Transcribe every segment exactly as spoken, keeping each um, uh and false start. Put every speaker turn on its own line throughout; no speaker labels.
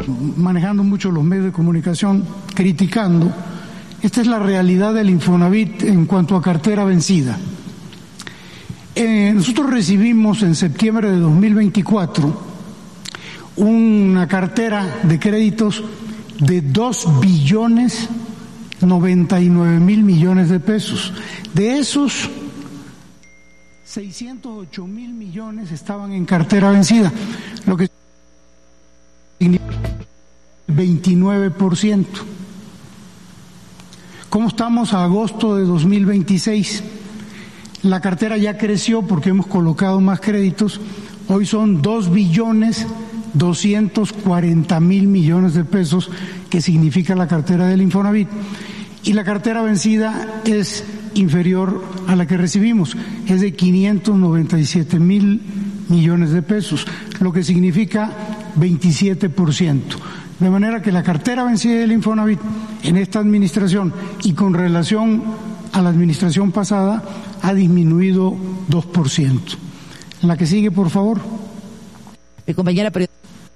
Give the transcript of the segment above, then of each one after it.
manejando mucho los medios de comunicación, criticando. Esta es la realidad del Infonavit en cuanto a cartera vencida. Eh, nosotros recibimos en septiembre de dos mil veinticuatro una cartera de créditos de dos billones noventa y nueve mil millones de pesos. De esos, seiscientos ocho mil millones estaban en cartera vencida, lo que significa veintinueve por ciento. ¿Cómo estamos a agosto de dos mil veintiséis? La cartera ya creció porque hemos colocado más créditos. Hoy son dos billones doscientos cuarenta mil millones de pesos, que significa la cartera del Infonavit. Y la cartera vencida es inferior a la que recibimos, es de quinientos noventa y siete mil millones de pesos, lo que significa veintisiete por ciento. De manera que la cartera vencida del Infonavit en esta administración y con relación a la administración pasada ha disminuido dos por ciento. La que sigue, por favor.
Mi compañera periodista.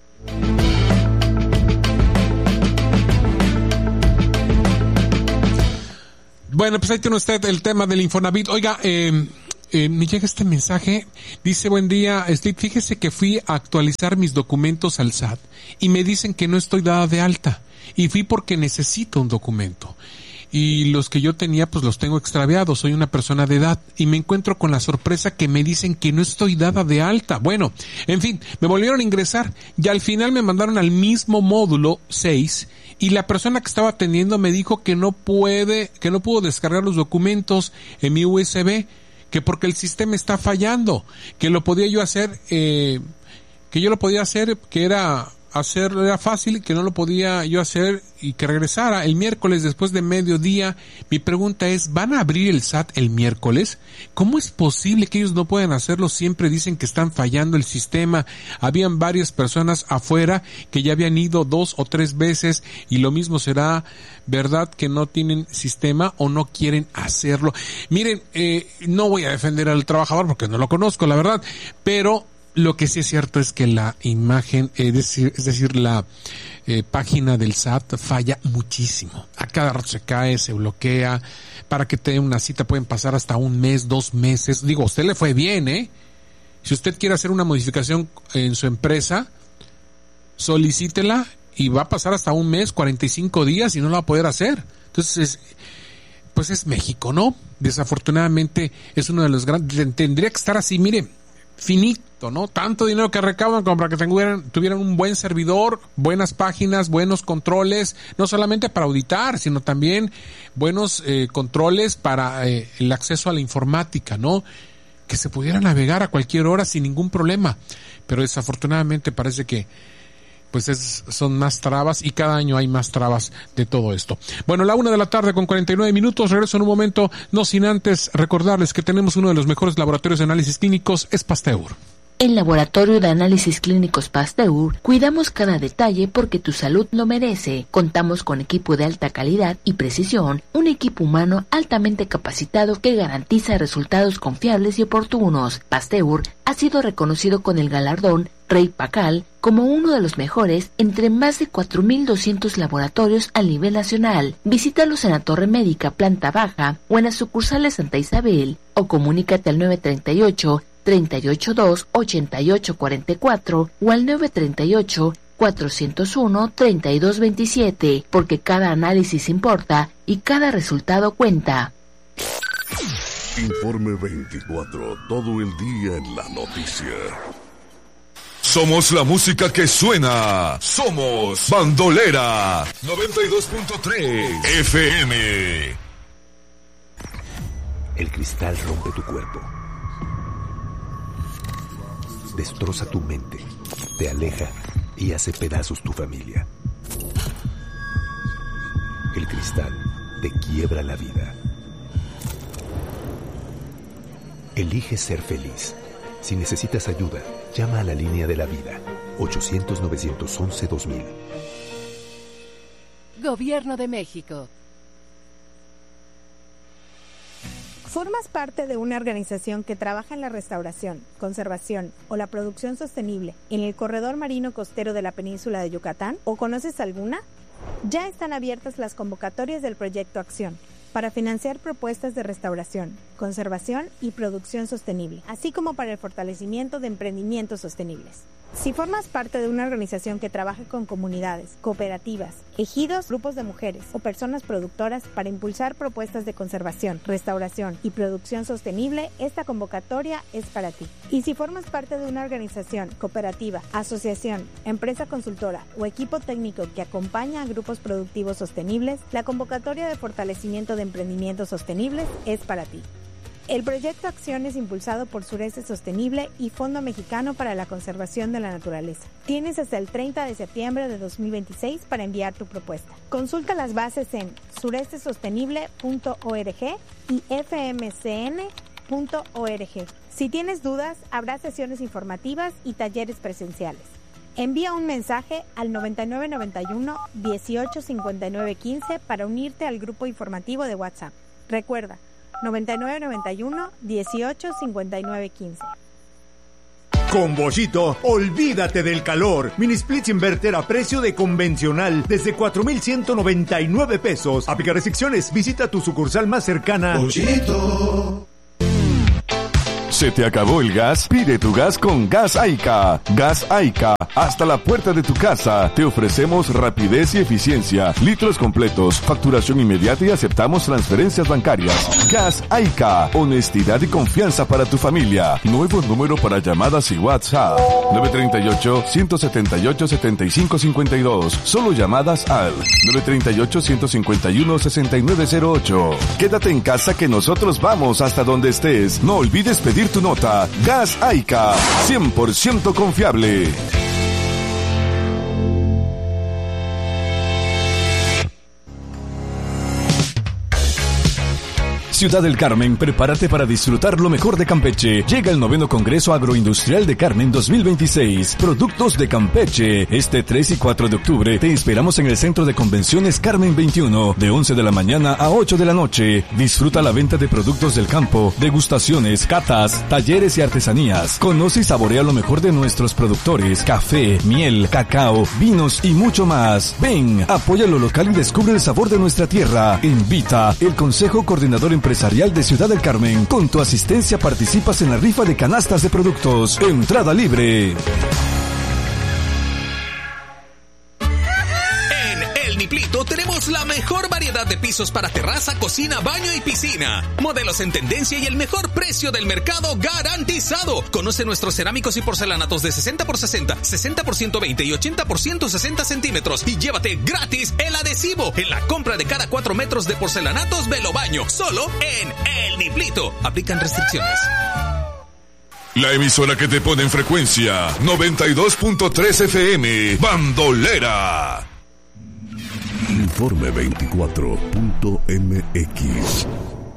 Bueno, pues ahí tiene usted el tema del Infonavit. Oiga, eh, eh, me llega este mensaje. Dice, buen día, Steve, fíjese que fui a actualizar mis documentos al S A T y me dicen que no estoy dada de alta. Y fui porque necesito un documento. Y los que yo tenía, pues los tengo extraviados. Soy una persona de edad y me encuentro con la sorpresa que me dicen que no estoy dada de alta. Bueno, en fin, me volvieron a ingresar y al final me mandaron al mismo módulo seis y la persona que estaba atendiendo me dijo que no puede, que no pudo descargar los documentos en mi U S B, que porque el sistema está fallando, que lo podía yo hacer, eh, que yo lo podía hacer, que era hacer, era fácil, que no lo podía yo hacer y que regresara el miércoles después de mediodía. Mi pregunta es, ¿van a abrir el S A T el miércoles? ¿Cómo es posible que ellos no puedan hacerlo? Siempre dicen que están fallando el sistema. Habían varias personas afuera que ya habían ido dos o tres veces y lo mismo será verdad, que no tienen sistema o no quieren hacerlo. Miren, eh, no voy a defender al trabajador porque no lo conozco, la verdad, pero lo que sí es cierto es que la imagen, es decir, es decir la eh, página del S A T falla muchísimo. A cada rato se cae, se bloquea. Para que te den una cita pueden pasar hasta un mes, dos meses. Digo, a usted le fue bien, ¿eh? Si usted quiere hacer una modificación en su empresa, solicítela y va a pasar hasta un mes, cuarenta y cinco días y no lo va a poder hacer. Entonces, pues es México, ¿no? Desafortunadamente es uno de los grandes. Tendría que estar así, mire, finito, ¿no? Tanto dinero que recaudan como para que tuvieran, tuvieran un buen servidor, buenas páginas, buenos controles, no solamente para auditar, sino también buenos eh, controles para eh, el acceso a la informática, ¿no? Que se pudiera navegar a cualquier hora sin ningún problema. Pero desafortunadamente parece que pues es, son más trabas y cada año hay más trabas de todo esto. Bueno, la una de la tarde con cuarenta y nueve minutos, regreso en un momento, no sin antes recordarles que tenemos uno de los mejores laboratorios de análisis clínicos, es Pasteur.
En Laboratorio de Análisis Clínicos Pasteur, cuidamos cada detalle porque tu salud lo merece. Contamos con equipo de alta calidad y precisión, un equipo humano altamente capacitado que garantiza resultados confiables y oportunos. Pasteur ha sido reconocido con el galardón Rey Pacal como uno de los mejores entre más de cuatro mil doscientos laboratorios a nivel nacional. Visítalos en la Torre Médica, planta baja, o en las sucursales Santa Isabel, o comunícate al nueve treinta y ocho, treinta y ocho dos, ochenta y ocho cuarenta y cuatro o al nueve treinta y ocho, cuatrocientos uno, treinta y dos veintisiete, porque cada análisis importa y cada resultado cuenta.
Informe veinticuatro, todo el día en la noticia. Somos la música que suena. Somos Bandolera noventa y dos punto tres F M.
El cristal rompe tu cuerpo, destroza tu mente, te aleja y hace pedazos tu familia. El cristal te quiebra la vida. Elige ser feliz. Si necesitas ayuda, llama a la línea de la vida, ochocientos, novecientos once, dos mil.
Gobierno de México. ¿Formas parte de una organización que trabaja en la restauración, conservación o la producción sostenible en el corredor marino costero de la península de Yucatán? ¿O conoces alguna? Ya están abiertas las convocatorias del Proyecto Acción para financiar propuestas de restauración, conservación y producción sostenible, así como para el fortalecimiento de emprendimientos sostenibles. Si formas parte de una organización que trabaja con comunidades, cooperativas, ejidos, grupos de mujeres o personas productoras para impulsar propuestas de conservación, restauración y producción sostenible, esta convocatoria es para ti. Y si formas parte de una organización, cooperativa, asociación, empresa consultora o equipo técnico que acompaña a grupos productivos sostenibles, la convocatoria de fortalecimiento de emprendimientos sostenibles es para ti. El proyecto Acción es impulsado por Sureste Sostenible y Fondo Mexicano para la Conservación de la Naturaleza. Tienes hasta el treinta de septiembre de dos mil veintiséis para enviar tu propuesta. Consulta las bases en sureste sostenible punto org y f m c n punto org. Si tienes dudas, habrá sesiones informativas y talleres presenciales. Envía un mensaje al noventa y nueve noventa y uno dieciocho cincuenta y nueve quince para unirte al grupo informativo de WhatsApp. Recuerda, noventa y nueve noventa y uno dieciocho cincuenta y nueve quince.
Con Boschito, olvídate del calor. Mini splits inverter a precio de convencional desde cuatro mil ciento noventa y nueve pesos. Aplica restricciones. Visita tu sucursal más cercana.
Boschito. ¿Se te acabó el gas? Pide tu gas con Gas Aica. Gas Aica, hasta la puerta de tu casa. Te ofrecemos rapidez y eficiencia, litros completos, facturación inmediata y aceptamos transferencias bancarias. Gas Aica, honestidad y confianza para tu familia. Nuevo número para llamadas y WhatsApp. nueve tres ocho, uno siete ocho, siete cinco cinco dos. Solo llamadas al nueve tres ocho, uno cinco uno, seis nueve cero ocho. Quédate en casa que nosotros vamos hasta donde estés. No olvides pedir tu nota. Gas Aica, cien por ciento confiable.
Ciudad del Carmen, prepárate para disfrutar lo mejor de Campeche. Llega el noveno Congreso Agroindustrial de Carmen dos mil veintiséis. Productos de Campeche. Este tres y cuatro de octubre te esperamos en el Centro de Convenciones Carmen veintiuno, de once de la mañana a ocho de la noche. Disfruta la venta de productos del campo, degustaciones, catas, talleres y artesanías. Conoce y saborea lo mejor de nuestros productores: café, miel, cacao, vinos y mucho más. Ven, apoya lo local y descubre el sabor de nuestra tierra. Invita el Consejo Coordinador Empresarial de Ciudad del Carmen. Con tu asistencia participas en la rifa de canastas de productos. Entrada libre.
Tenemos la mejor variedad de pisos para terraza, cocina, baño y piscina. Modelos en tendencia y el mejor precio del mercado garantizado. Conoce nuestros cerámicos y porcelanatos de sesenta por sesenta, sesenta por ciento veinte y ochenta por ciento sesenta centímetros. Y llévate gratis el adhesivo en la compra de cada cuatro metros de porcelanatos Velobaño. Solo en El Niplito. Aplican restricciones.
La emisora que te pone en frecuencia noventa y dos punto tres F M, Bandolera. Informe veinticuatro punto M X.